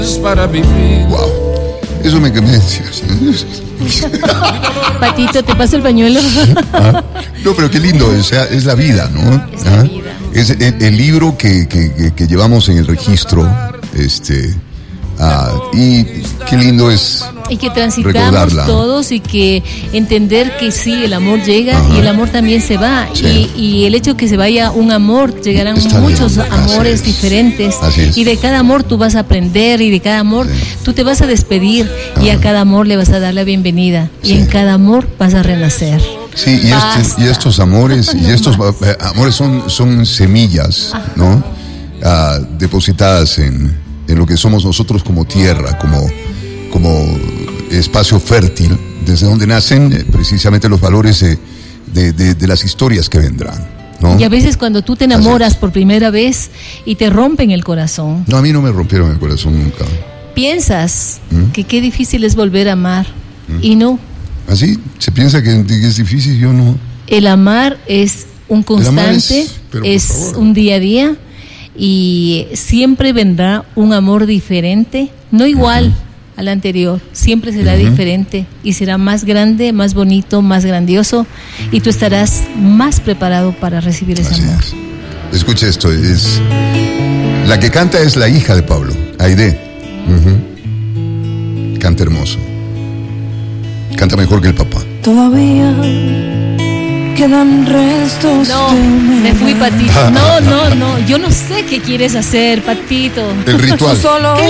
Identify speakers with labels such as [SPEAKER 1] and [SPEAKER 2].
[SPEAKER 1] Para vivir.
[SPEAKER 2] Wow, eso me convence.
[SPEAKER 3] Patito, ¿te paso el pañuelo?
[SPEAKER 2] ¿Ah? No, pero qué lindo, o sea, es la vida, ¿no?
[SPEAKER 3] Es la vida.
[SPEAKER 2] Es el libro que llevamos en el registro, y qué lindo es
[SPEAKER 3] Y que transitamos
[SPEAKER 2] recordarla.
[SPEAKER 3] todos y que entender que sí, el amor llega.
[SPEAKER 2] Ajá.
[SPEAKER 3] Y el amor también se va.
[SPEAKER 2] Sí.
[SPEAKER 3] Y el hecho que se vaya un amor, llegarán
[SPEAKER 2] Está
[SPEAKER 3] muchos
[SPEAKER 2] bien,
[SPEAKER 3] amores
[SPEAKER 2] así es.
[SPEAKER 3] diferentes.
[SPEAKER 2] Así es.
[SPEAKER 3] Y de cada amor tú vas a aprender y de cada amor
[SPEAKER 2] Sí.
[SPEAKER 3] tú te vas a despedir y a
[SPEAKER 2] Ajá.
[SPEAKER 3] cada amor le vas a dar la bienvenida.
[SPEAKER 2] Sí.
[SPEAKER 3] Y en cada amor vas a renacer.
[SPEAKER 2] Sí,
[SPEAKER 3] Basta.
[SPEAKER 2] y estos amores, amores son semillas, ¿no? Depositadas en lo que somos nosotros como tierra, como espacio fértil, desde donde nacen precisamente los valores de las historias que vendrán, ¿no?
[SPEAKER 3] Y a veces cuando tú te enamoras por primera vez y te rompen el corazón,
[SPEAKER 2] No, a mí no me rompieron el corazón nunca.
[SPEAKER 3] piensas que qué difícil es volver a amar. Y no.
[SPEAKER 2] Así, se piensa que es difícil, yo no.
[SPEAKER 3] El amar es un constante,
[SPEAKER 2] pero por
[SPEAKER 3] es
[SPEAKER 2] favor.
[SPEAKER 3] un día a día y siempre vendrá un amor diferente, no igual al anterior, siempre será diferente y será más grande, más bonito, más grandioso y tú estarás más preparado para recibir ese
[SPEAKER 2] Así
[SPEAKER 3] amor.
[SPEAKER 2] es. Escuche esto, la que canta es la hija de Pablo, Aide. Canta hermoso. Canta mejor que el papá.
[SPEAKER 4] Todavía quedan restos
[SPEAKER 3] No,
[SPEAKER 4] de
[SPEAKER 3] me fui, Patito. No, yo no sé qué quieres hacer, Patito.
[SPEAKER 2] El ritual.
[SPEAKER 4] Solo